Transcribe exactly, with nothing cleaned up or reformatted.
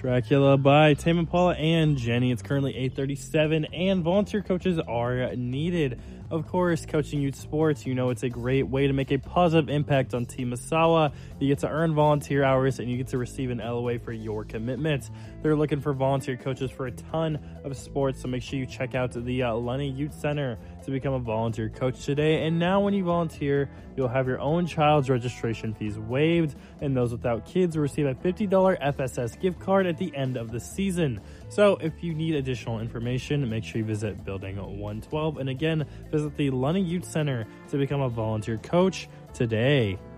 Dracula by Tame Impala and Jenny. It's currently eight thirty-seven, and volunteer coaches are needed. Of course, coaching youth sports, you know it's a great way to make a positive impact on Team Misawa. You get to earn volunteer hours, and you get to receive an L O A for your commitment. They're looking for volunteer coaches for a ton of sports, so make sure you check out the uh, Lunny Youth Center to become a volunteer coach today. And now when you volunteer, you'll have your own child's registration fees waived, and those without kids will receive a fifty dollars F S S gift card at the end of the season. So if you need additional information, make sure you visit Building one twelve. And again, visit the Lunny Youth Center to become a volunteer coach today.